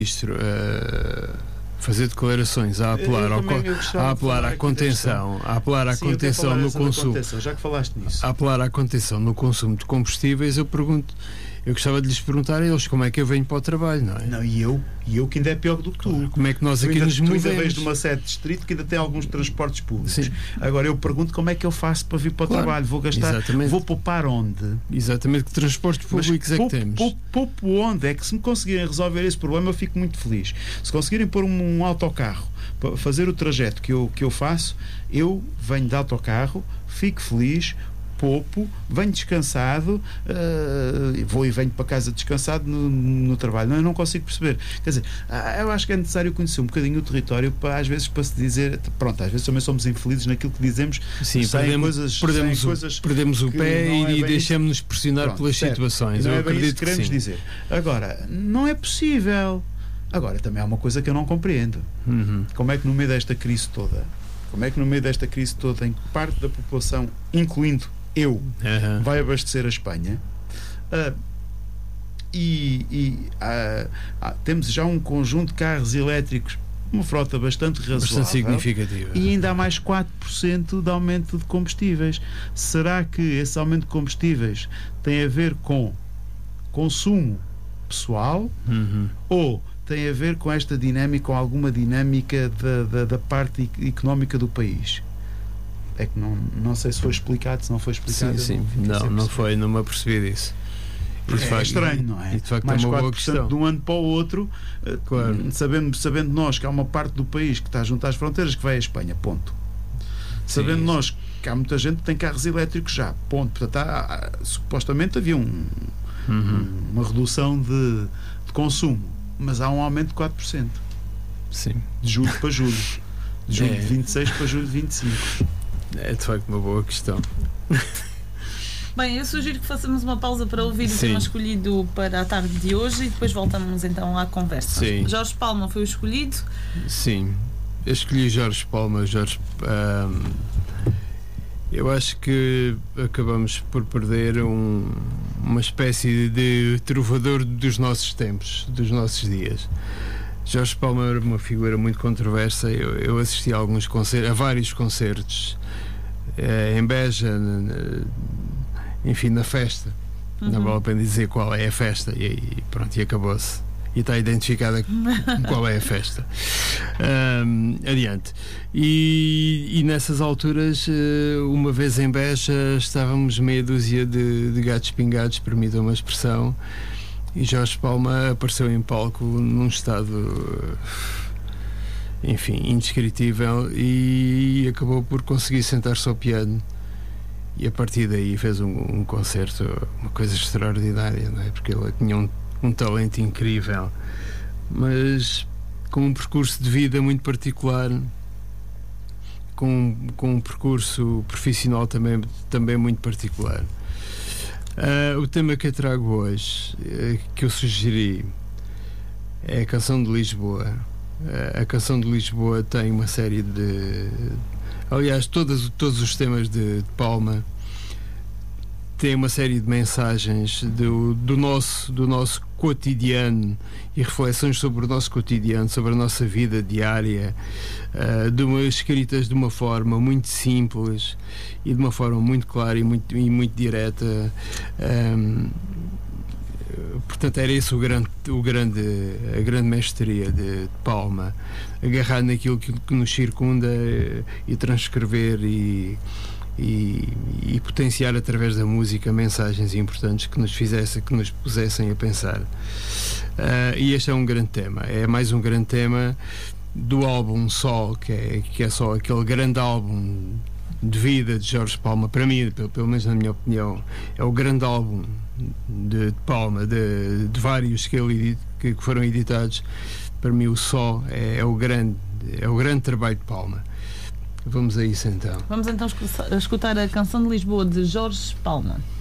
Ministro fazer declarações a apelar à contenção no consumo, já que falaste nisso, a apelar à contenção no consumo de combustíveis, eu gostava de lhes perguntar a eles como é que eu venho para o trabalho, não é? Não, e eu que ainda é pior do que tu. Como é que nós aqui nos movemos? Tu ainda vens de uma sede de distrito que ainda tem alguns transportes públicos. Sim. Agora eu pergunto como é que eu faço para vir para o trabalho. Vou gastar, vou poupar onde? Exatamente, que transportes públicos é que temos? Poupo onde? É que se me conseguirem resolver esse problema eu fico muito feliz. Se conseguirem pôr um autocarro para fazer o trajeto que eu faço, eu venho de autocarro, fico feliz, poupo, venho descansado, vou e venho para casa descansado no trabalho. Eu não consigo perceber. Quer dizer, eu acho que é necessário conhecer um bocadinho o território às vezes para se dizer, pronto, às vezes também somos infelizes naquilo que dizemos. Sim, perdemos o pé e deixamos-nos pressionar pelas situações. Não eu é bem isso acredito que queremos dizer. Agora, não é possível. Agora, também há uma coisa que eu não compreendo. Como é que no meio desta crise toda, em que parte da população, incluindo eu, vai abastecer a Espanha, temos já um conjunto de carros elétricos, uma frota bastante razoável, bastante significativa, e ainda há mais 4% de aumento de combustíveis. Será que esse aumento de combustíveis tem a ver com consumo pessoal ou tem a ver com esta dinâmica, com alguma dinâmica da parte económica do país? É que não sei se foi explicado, se não foi explicado. Sim. Não foi, não me apercebi disso. É estranho, não é? E de facto mais é uma 4% boa questão. de um ano para o outro, claro. sabendo nós que há uma parte do país que está junto às fronteiras que vai à Espanha, ponto. Sabendo nós que há muita gente que tem carros elétricos já, ponto. Portanto, supostamente havia uma redução de consumo, mas há um aumento de 4%. Sim. De julho para julho. De julho de 26 para julho de 25. É de facto uma boa questão. Bem, eu sugiro que façamos uma pausa para ouvir o tema escolhido para a tarde de hoje e depois voltamos então à conversa. Sim. Jorge Palma foi o escolhido? Sim, eu escolhi Jorge Palma. Eu acho que acabamos por perder uma espécie de trovador dos nossos tempos, dos nossos dias. Jorge Palma era uma figura muito controversa. Eu assisti a vários concertos em Beja, enfim, na festa. Não vale a pena dizer qual é a festa e pronto, e acabou-se. E está identificada qual é a festa. Adiante. E nessas alturas, uma vez em Beja, estávamos meia dúzia de gatos pingados, permitam uma expressão, e Jorge Palma apareceu em palco num estado, enfim, indescritível, e acabou por conseguir sentar-se ao piano. E a partir daí fez um concerto, uma coisa extraordinária, não é? Porque ele tinha um talento incrível, mas com um percurso de vida muito particular, com um percurso profissional também muito particular. O tema que eu trago hoje, que eu sugeri, é a Canção de Lisboa. A Canção de Lisboa tem uma série de... Aliás, todos os temas de Palma têm uma série de mensagens do nosso cotidiano e reflexões sobre o nosso cotidiano, sobre a nossa vida diária, escritas de uma forma muito simples e de uma forma muito clara e muito direta. Portanto, era isso a grande mestria de Palma, agarrar naquilo que nos circunda e transcrever e potenciar através da música mensagens importantes que nos pusessem a pensar. E este é um grande tema, é mais um grande tema do álbum Sol, que é só aquele grande álbum de vida de Jorge Palma. Para mim, pelo menos na minha opinião, é o grande álbum de Palma, de vários que foram editados. Para mim o Sol é o grande trabalho de Palma. Vamos a isso então. Vamos então escutar a Canção de Lisboa de Jorge Palma.